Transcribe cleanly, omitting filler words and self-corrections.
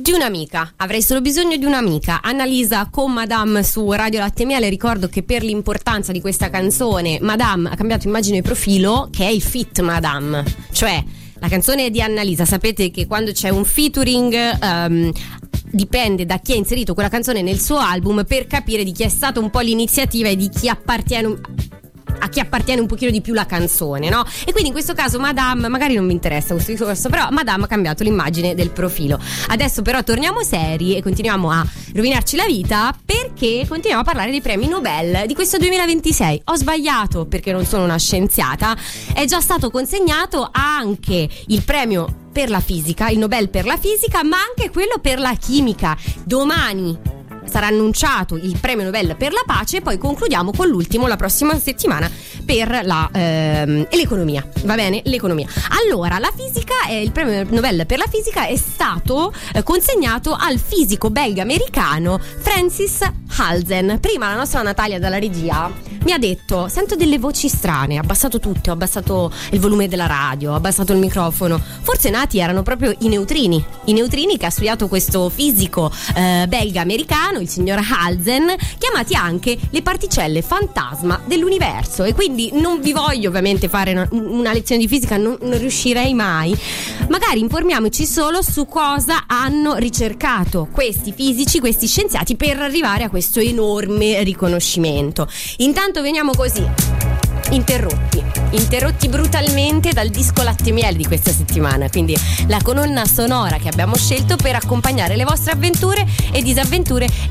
di un'amica, avrei solo bisogno di un'amica. Annalisa con Madame su Radio Latte e Miele. Ricordo che per l'importanza di questa canzone Madame ha cambiato immagine e profilo, che è il feat Madame, cioè la canzone di Annalisa. Sapete che quando c'è un featuring dipende da chi ha inserito quella canzone nel suo album, per capire di chi è stata un po' l'iniziativa e di chi appartiene a chi appartiene un pochino di più la canzone, no? E quindi in questo caso Madame, magari non mi interessa questo discorso, però Madame ha cambiato l'immagine del profilo. Adesso però torniamo seri e continuiamo a rovinarci la vita, perché continuiamo a parlare dei premi Nobel di questo 2026. Ho sbagliato perché non sono una scienziata, è già stato consegnato anche il premio per la fisica, il Nobel per la fisica, ma anche quello per la chimica. Domani sarà annunciato il premio Nobel per la pace e poi concludiamo con l'ultimo la prossima settimana per l'economia, va bene? L'economia. Allora, la fisica, il premio Nobel per la fisica è stato consegnato al fisico belga-americano Francis Halzen. Prima la nostra Natalia dalla regia mi ha detto: sento delle voci strane, ho abbassato tutto, ho abbassato il volume della radio, ho abbassato il microfono. Forse nati erano proprio i neutrini che ha studiato questo fisico belga-americano, il signor Halzen, chiamati anche le particelle fantasma dell'universo. E quindi non vi voglio ovviamente fare una lezione di fisica, non riuscirei mai. Magari informiamoci solo su cosa hanno ricercato questi fisici, questi scienziati, per arrivare a questo enorme riconoscimento. Intanto veniamo così interrotti brutalmente dal disco Latte e Miele di questa settimana, quindi la colonna sonora che abbiamo scelto per accompagnare le vostre avventure e disavventure